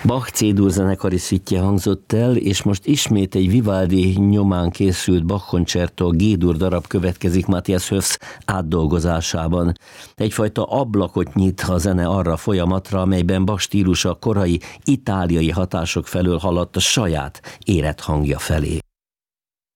Bach C-dur zenekari szüttje hangzott el, és most ismét egy Vivaldi nyomán készült Bach koncertto G-dur darab következik Matthias Höfs átdolgozásában. Egyfajta ablakot nyit a zene arra a folyamatra, amelyben Bach stílusa korai itáliai hatások felől haladt a saját érett hangja felé.